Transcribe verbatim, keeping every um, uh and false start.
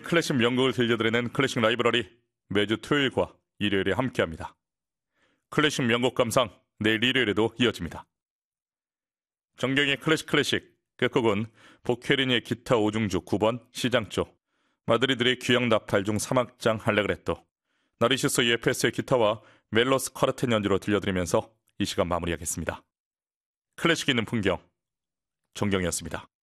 클래식 명곡을 들려드리는 클래식 라이브러리, 매주 토요일과 일요일에 함께합니다. 클래식 명곡 감상 내일 일요일에도 이어집니다. 정경의 클래식 클래식 끝곡은 보케리니의 기타 오중주 구 번 시장조, 마드리드의 귀양 나팔 중 삼 악장 알레그레토, 나르시소 예페스의 기타와 멜로스 커르텐 연주로 들려드리면서 이 시간 마무리하겠습니다. 클래식 있는 풍경, 정경이었습니다.